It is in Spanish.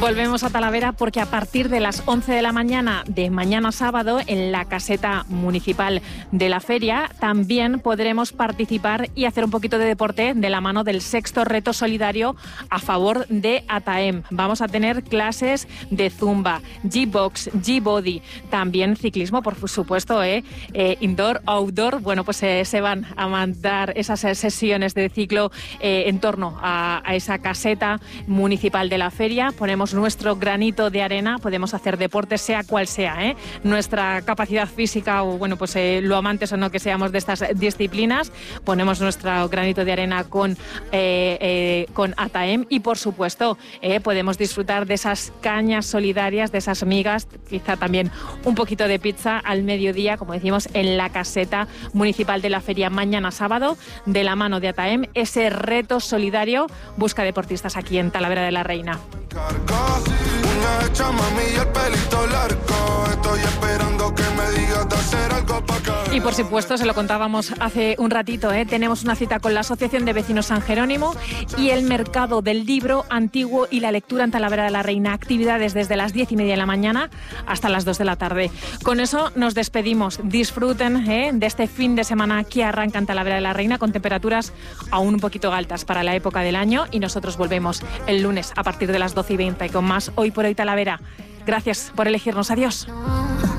Volvemos a Talavera porque a partir de las 11 de la mañana de mañana sábado en la caseta municipal de la feria también podremos participar y hacer un poquito de deporte de la mano del sexto reto solidario a favor de ATAEM. Vamos a tener clases de zumba, G-Box, G-Body, también ciclismo, por supuesto, indoor, outdoor. Bueno, pues se van a mandar esas sesiones de ciclo en torno a esa caseta municipal de la feria. Ponemos nuestro granito de arena, podemos hacer deporte sea cual sea, nuestra capacidad física o bueno, pues lo amantes o no que seamos de estas disciplinas, ponemos nuestro granito de arena con ATAEM y por supuesto podemos disfrutar de esas cañas solidarias, de esas migas, quizá también un poquito de pizza al mediodía, como decimos, en la caseta municipal de la feria mañana sábado, de la mano de ATAEM, ese reto solidario busca deportistas aquí en Talavera de la Reina. Y por supuesto, se lo contábamos hace un ratito, tenemos una cita con la Asociación de Vecinos San Jerónimo y el Mercado del Libro Antiguo y la Lectura en Talavera de la Reina. Actividades desde las 10:30 de la mañana hasta las 2 de la tarde. Con eso nos despedimos. Disfruten de este fin de semana que arranca en Talavera de la Reina con temperaturas aún un poquito altas para la época del año y nosotros volvemos el lunes a partir de las 12:20 con más Hoy por Hoy Talavera. Gracias por elegirnos. Adiós.